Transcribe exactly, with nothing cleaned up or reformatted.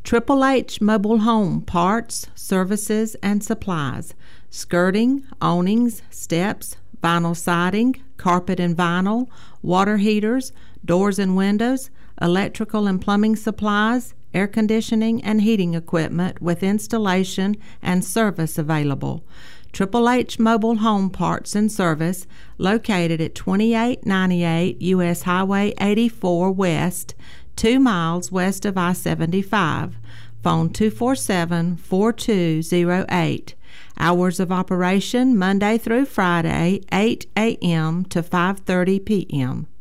Triple H Mobile Home Parts, Services, and Supplies. Skirting, awnings, steps, vinyl siding, carpet and vinyl, water heaters, doors and windows, electrical and plumbing supplies, air conditioning and heating equipment with installation and service available. Triple H Mobile Home Parts and Service, located at twenty-eight ninety-eight U S Highway eighty-four West, two miles west of I seventy-five. Phone two four seven, four two zero eight. Hours of operation Monday through Friday, eight a.m. to five thirty p.m.